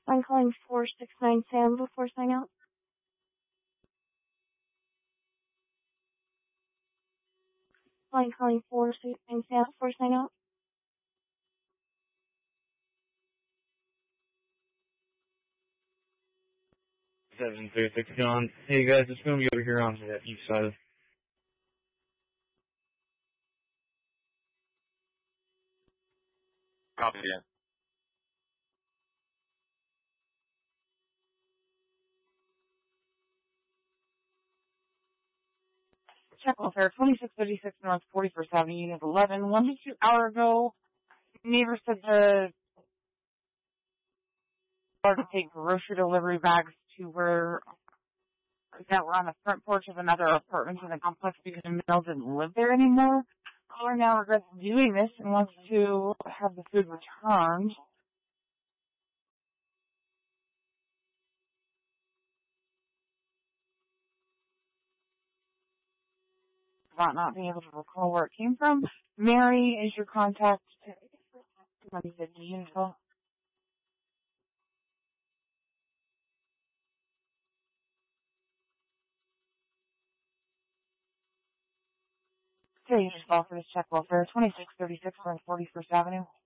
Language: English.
I'm calling 469 Sam before sign out. I'm calling 469 Sam before sign out. Seven 36 John. Hey guys, it's gonna be over here on the east side. Copy that. Check welfare 2636 North 41st Avenue, Unit 11. 1 to 2 hour ago, neighbor said the or to take grocery delivery bags to where that were on the front porch of another apartment in the complex because the male didn't live there anymore. Caller now regrets doing this and wants to have the food returned. About not being able to recall where it came from. Mary is your contact. Let me get the info. So you just call for this check welfare 2636 North 41st Avenue.